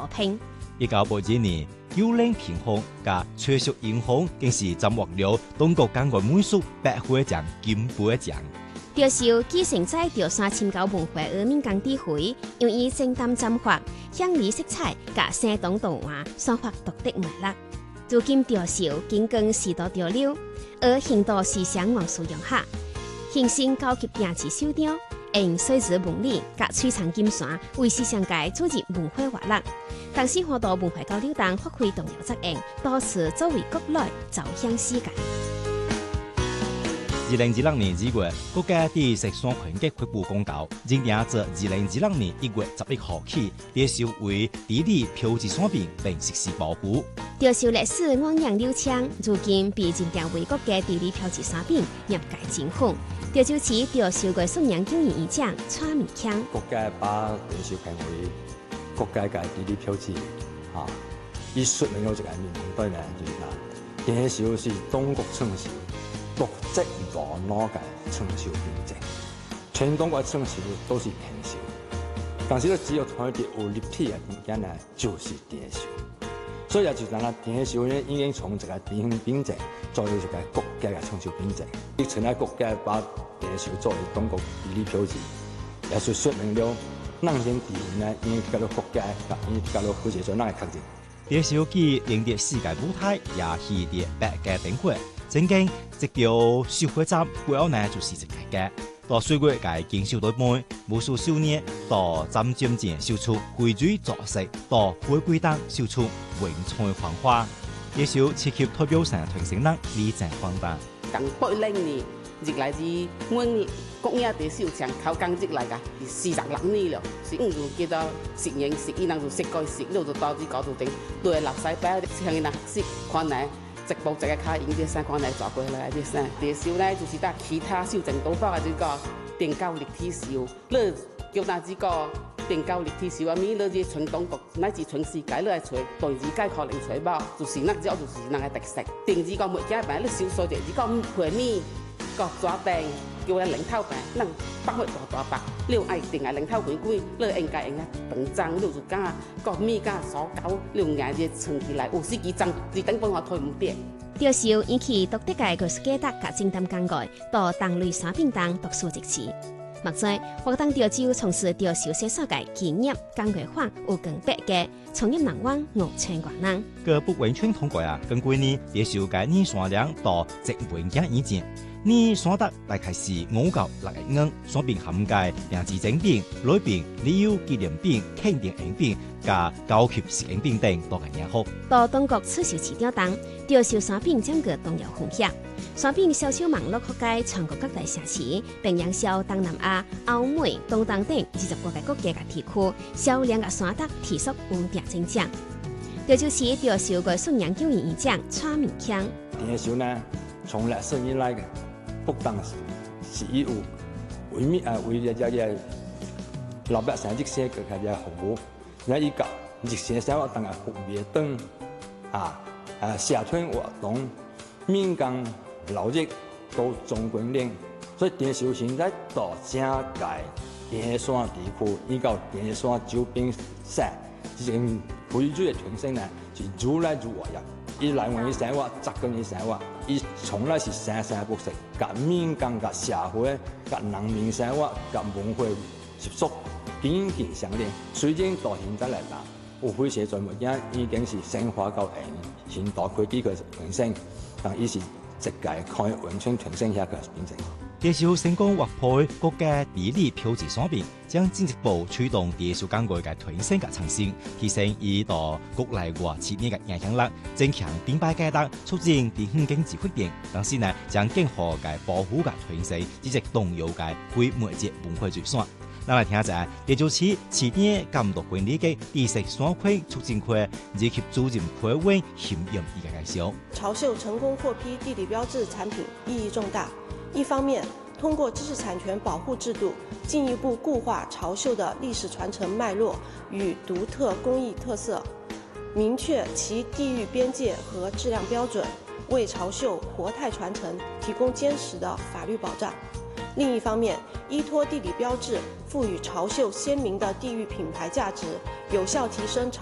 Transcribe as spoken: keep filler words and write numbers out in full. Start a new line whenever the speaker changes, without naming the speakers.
和平。
一九八二年，幽灵屏风加吹雪英雄更是斩获了中国港澳美术百花奖金杯奖。
钓秀继承在钓山深沟文化而闽港地区，用以正淡斩法、香里色彩加生动图画，散发独特魅力。如今钓秀紧跟时代潮流，而现代思想元素融合，形成高级定制手雕，用水质纹理甲璀璨金线为时尚界注入文化活力。同时，华道文化交流档发挥重要作用，多次作为国内走向世界。
二零二六年二月，國家第十三群嘅發布公告，認定自二零二六年一月十一號起，釣秀為地理標誌產品並實施保護。
釣秀歷史源遠流長，如今被認定為國家地理標誌產品，業界政府。釣秀市釣秀嘅信仰經營議長蔡明強，
國家把釣秀評為國家嘅地理標誌，啊，以說明咗一個面向對嘅就是話，釣秀是中國稱秀。國際大腦嘅長壽認證，全中國嘅長壽都是平壽，但是咧只有睇到有立體嘅物件呢，就是電壽。所以啊，就讓它電壽呢已經從一個地方認證，作為一個國家嘅長壽認證。以前咧國家把電壽作為中國地理標誌，也是說明了咱現地方呢已經加入國家，已經加入好似做咱嘅確認。
釣秀既贏得世界舞台，也戲得百家燈會。正經直到收會站背後呢，就是一個嘅。到歲月嘅經受到半，無數少年到站漸漸秀出規矩作息，到回歸檔秀出文采繁華。釣秀刺激代表上團成人理正放大。
近八零年，入來自阮國營釣秀場考工入來噶，四十六年了。是唔就叫做實驗室，伊人就設計室，就到啲搞到頂，對老師擺向伊人識看嚟。直播一個卡影啲相關嚟抓過來啲相，釣秀呢就是搭其他秀整多法嘅呢個變高立體秀，你叫哪幾個變高立體秀啊？咪你啲全中國乃至全世界你來找，當然界可能找吧，就是那只就是那個特色。定呢個每家辦你少數啲，呢個陪咪個抓定叫佢領頭辦，能北去大大白，你愛定係領頭盤貴，你應該應該等爭，你就講個咪講所搞，你用眼嘢存起來，有時幾爭，你等幫我推唔掂。
釣秀引起獨特嘅藝術價值甲精湛工藝，到當類產品當獨樹一幟。目前，我當釣秀從事釣秀寫手界經驗、工藝坊有更百嘅，從業人員五千多人。
各部完全通過啊，根據呢釣秀嘅年產量到值文件意見。呢所得大概是五到六個億，所並涵蓋定制精品、禮品、禮優紀念品、慶典禮品加高級食品品等多個項目。
到中國刺繡市場當，釣秀產品將個動搖風險。產品銷售網絡覆蓋全國各大城市，並營銷東南亞、歐美、東東等二十個個國家嘅地區，銷量嘅所得提速穩定增長。這就是釣秀嘅信仰經營議長蔡明強。
釣秀呢，從歷史以來嘅。不當時是以有為民啊，為了這個老百姓日生個個服務，然後伊個日生生活當個服務燈啊啊社團活動、民間勞役都總歸領，所以釣秀現在到整個電山地區，以到電山周邊省，這種規矩嘅傳承呢，是越來越活躍。伊來源於生活，扎根於生活，伊從來是生生不息，甲民間、甲社會、甲人民生活、甲文化接觸緊緊相連。雖然到現在嚟講，有非常多物件已經是升華到現代科技嘅傳承，但伊是直界可以完全傳承下嘅變成。
釣秀成功獲配國家地理標誌產品，將進一步驅動釣秀工藝嘅推升及創新，提升伊到國內外企業嘅影響力，增強品牌價值，促進地方經濟發展。同時呢，將更好嘅保護及推升以及動搖嘅非物質文化資產。咱來聽一下，釣秀市市電監督管理嘅第十三區促進區以及主任區委嚴嚴伊嘅介紹。
潮秀成功獲批地理標誌產品意義重大。一方面，通過知識產權保護制度，進一步固化潮秀的歷史傳承脈絡與獨特工藝特色，明確其地域邊界和質量標準，為潮秀活態傳承提供堅實的法律保障。另一方面，依托地理標誌，賦予潮秀鮮明的地域品牌價值，有效提升潮